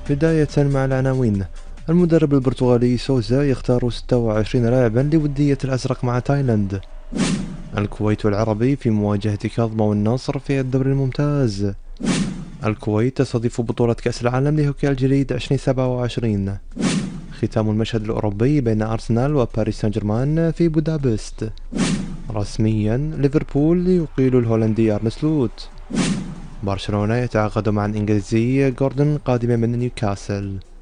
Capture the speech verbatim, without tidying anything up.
بداية مع العناوين. المدرب البرتغالي سوزا يختار ستة وعشرين لاعبا لودية الأزرق مع تايلاند. الكويت والعربي في مواجهة كاظمة والنصر في الدوري الممتاز. الكويت تستضيف بطولة كأس العالم لهوكي الجليد ألفين وسبعة وعشرين. ختام المشهد الأوروبي بين أرسنال وباريس سان جيرمان في بودابست. رسميا ليفربول يقيل الهولندي أرن سلوت. برشلونة يتعاقد مع الإنجليزي جوردن قادما من نيوكاسل.